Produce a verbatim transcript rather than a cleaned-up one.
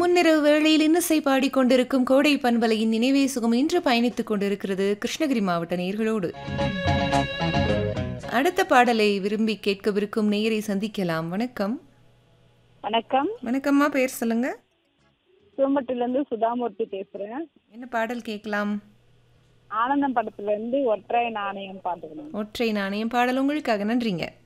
முன்னிரவு வேளையில் இன்னிசை பாடிக்கொண்டிருக்கும் கோடை பண்பலையின் நினைவே சுகம் இன்று பயணித்துக் கொண்டிருக்கிறது கிருஷ்ணகிரி மாவட்ட நேயர்களோடு. அடுத்த பாடலை விரும்பி கேட்கவிருக்கும் நேயரை சந்திக்கலாம். வணக்கம். வணக்கம். வணக்கம்மா, பேர் சொல்லுங்க. சோம்பட்டில இருந்து சுதாமூர்த்தி பேசுறேன். என்ன பாடல் கேட்கலாம்? ஆனந்தம் படத்துல இருந்து ஒற்றை நாணயம் பாத்துக்கணும். ஒற்றை நாணயம் பாடல் உங்களுக்காக. நன்றிங்க.